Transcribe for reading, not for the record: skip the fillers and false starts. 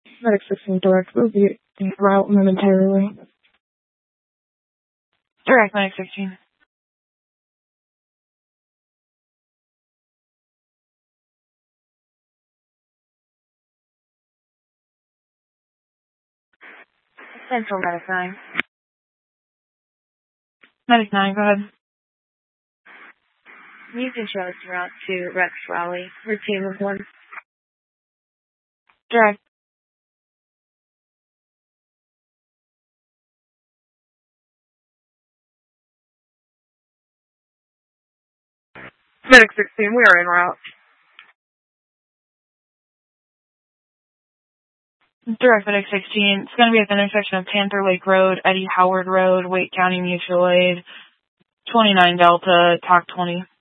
Medic 16 direct will be en route momentarily. Direct, Medic 16. Central, Medic 9. Medic 9, go ahead. You can show us route to Rex Raleigh. We're team of 1. Direct. Medic 16, we are en route. Direct, Medic 16. It's going to be at the intersection of Panther Lake Road, Eddie Howard Road, Wake County Mutual Aid, 29 Delta, TOC 20.